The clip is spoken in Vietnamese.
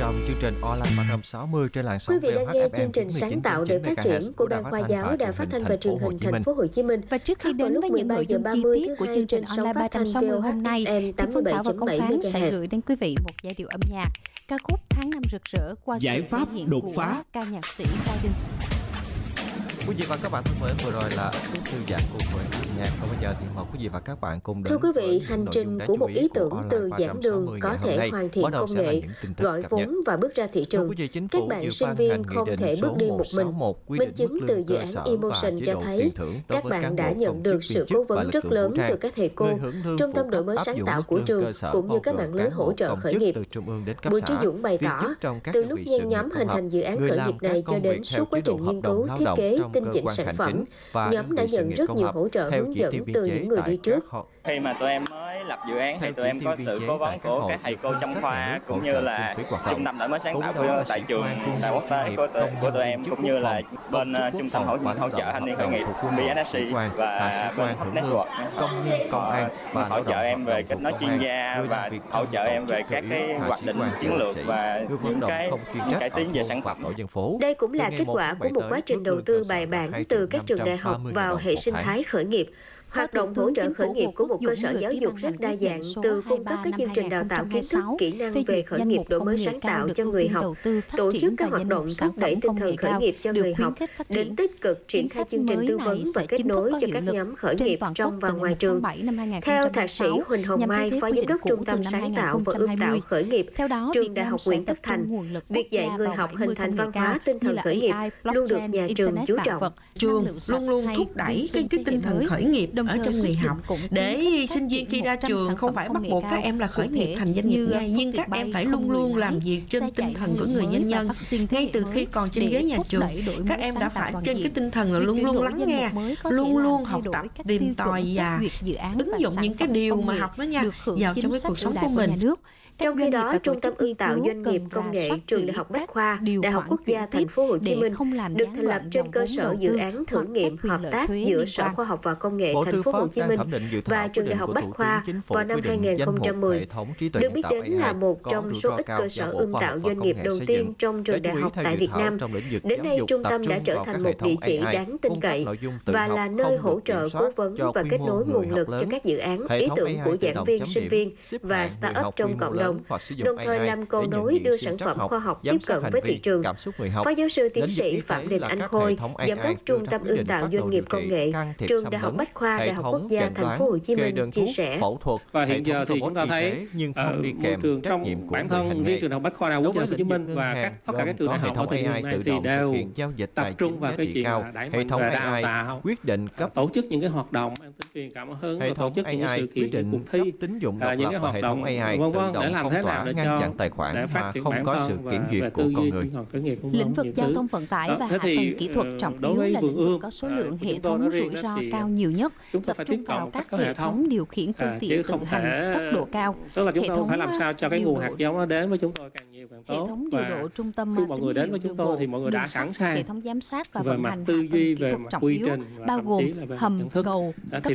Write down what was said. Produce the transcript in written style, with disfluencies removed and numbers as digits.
trong chương trình online 360 trên làn sóng Quý vị đang nghe VOH chương trình sáng tạo để phát triển của Ban Khoa giáo Đài Phát thanh và Truyền hình Thành phố Hồ Chí Minh. Và trước khi đến với những nội dung chi tiết của chương trình online 360 hôm nay, thì Phương Thảo và Công Phán sẽ gửi đến quý vị một giai điệu âm nhạc ca khúc Tháng Năm Rực Rỡ qua sự giải pháp thể hiện đột của phá ca nhạc sĩ Cao Đinh. Quý vị và các bạn thân mến, vừa rồi là ít phút thư giãn cùng với âm nhạc. Và bây giờ thì mời quý vị và các bạn cùng đến. Thưa quý vị, hành trình của một ý tưởng từ giảng đường có thể hoàn thiện công nghệ, gọi vốn và bước ra thị trường. Các bạn sinh viên không thể bước đi một mình. Minh chứng từ dự án Emotion cho thấy các bạn đã nhận được sự cố vấn rất lớn từ các thầy cô, trung tâm đổi mới sáng tạo của trường cũng như các mạng lưới hỗ trợ khởi nghiệp. Bùi Trí Dũng bày tỏ, từ lúc nhen nhóm hình thành dự án khởi nghiệp này cho đến suốt quá trình nghiên cứu, thiết kế, tinh chỉnh sản phẩm, nhóm đã nhận rất nhiều hỗ trợ hướng dẫn từ những người đi trước. Khi mà tụi em mới lập dự án thì tụi em có sự cố vấn của các thầy cô trong khoa cũng như là trung tâm đổi mới sáng tạo của tại trường đại quốc tế của tụi em, cũng như là bên trung tâm hỗ trợ thanh niên khởi nghiệp BNSC và bên Hub Network hỗ trợ em về kết nối chuyên gia và hỗ trợ em về các cái hoạch định chiến lược và những cái cải tiến về sản phẩm. Đây cũng là kết quả của một quá trình đầu tư bài bản từ các trường đại học vào hệ sinh thái khởi nghiệp. Hoạt động hỗ trợ khởi nghiệp của một cơ sở giáo dục rất đa dạng, từ cung cấp các chương trình đào tạo kiến thức, kỹ năng về khởi nghiệp đổi mới sáng tạo cho người học, tổ chức các hoạt động thúc đẩy tinh thần khởi nghiệp cho người học, đến tích cực triển khai chương trình tư vấn và kết nối cho các nhóm khởi nghiệp trong và ngoài trường. Theo Thạc sĩ Huỳnh Hồng Mai, Phó Giám đốc Trung tâm Sáng tạo và Ươm tạo khởi nghiệp, Trường Đại học Nguyễn Tất Thành, việc dạy người học hình thành văn hóa tinh thần khởi nghiệp luôn được nhà trường chú trọng. Trường luôn luôn thúc đẩy cái tinh thần khởi nghiệp ở trong người học, để sinh viên khi ra trường không phải bắt buộc các em là khởi nghiệp thành doanh nghiệp ngay, nhưng các em phải luôn luôn làm việc trên tinh thần của người doanh nhân. Ngay từ khi còn trên ghế nhà trường, các em đã phải trên cái tinh thần là luôn luôn lắng nghe, luôn luôn học tập, tìm tòi và ứng dụng những cái điều mà học đó nha vào trong cái cuộc sống của mình. Trong khi đó, Trung tâm Ươm tạo Doanh nghiệp Công nghệ Trường Đại học Bách khoa, Đại học Quốc gia Thành phố Hồ Chí Minh được thành lập trên cơ sở dự án thử nghiệm hợp tác giữa Sở Khoa học và Công nghệ Thành phố Hồ Chí Minh và Trường Đại học Bách khoa vào năm 2010. Được biết đến là một trong số ít cơ sở ươm tạo doanh nghiệp đầu tiên trong trường đại học tại Việt Nam. Đến nay, trung tâm đã trở thành một địa chỉ đáng tin cậy và là nơi hỗ trợ cố vấn và kết nối nguồn lực cho các dự án, ý tưởng của giảng viên, sinh viên và startup trong cộng đồng, đồng thời làm cầu nối đưa sản phẩm khoa học tiếp cận với thị trường. Phó giáo sư tiến sĩ Phạm Đình Anh Khôi, Giám đốc Trung tâm Ươm tạo Doanh nghiệp Công nghệ, Trường Đại học Bách khoa, Đại học Quốc gia Thành phố Hồ Chí Minh chia sẻ. Và hiện giờ thì chúng ta thấy môi trường trong bản thân riêng Trường Đại học Bách khoa Đại học Quốc gia Thành phố Hồ Chí Minh và tất cả các trường đại học ở thời điểm này thì đều tập trung vào cái chuyện đẩy mạnh về đào tạo, tổ chức những cái hoạt động mang tính truyền cảm hứng, tổ chức những cái sự kiện, những cuộc thi, những cái hoạt động vân vân để làm thế nào để cho để phát triển bản thân và tư duy tinh thần khởi nghiệp. Lĩnh vực giao thông vận tải và hạ tầng kỹ thuật trọng yếu là lĩnh vực có số lượng hệ thống rủi ro cao nhiều nhất, tập trung vào các hệ thống điều khiển phương tiện tự hành tốc độ cao. Tức là chúng tôi phải làm sao cho cái nguồn hạt giống nó đến với chúng tôi càng nhiều càng tốt. Hệ thống điều độ trung tâm khi mọi người đến với chúng tôi thì mọi người đã sẵn sàng hệ thống giám sát và về vận mặt hành tư duy, về mặt trọng quy yếu, trình, bao gồm hầm, cầu,